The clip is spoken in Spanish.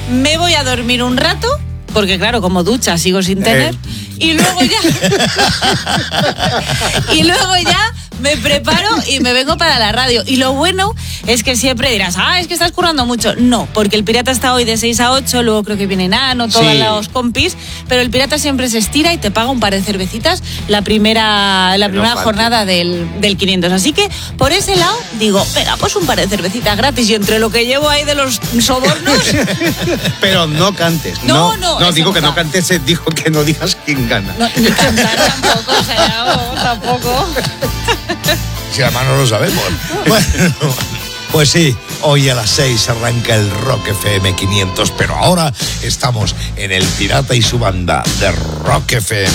me voy a dormir un rato, porque claro, como ducha sigo sin tener, y luego ya me preparo y me vengo para la radio. Y lo bueno es que siempre dirás, es que estás currando mucho. No, porque el Pirata está hoy de 6 a 8, luego creo que viene Nano, todos los compis, pero el Pirata siempre se estira y te paga un par de cervecitas la primera jornada del 500. Así que por ese lado digo, venga, pues un par de cervecitas gratis, y entre lo que llevo ahí de los sobornos... Pero no cantes. No, digo que no cantes, digo que no digas quién gana. No, ni cantar tampoco, o sea, tampoco. Si además no lo sabemos. Bueno, pues sí, hoy a las 6 arranca el Rock FM 500, pero ahora estamos en el Pirata y su banda de Rock FM.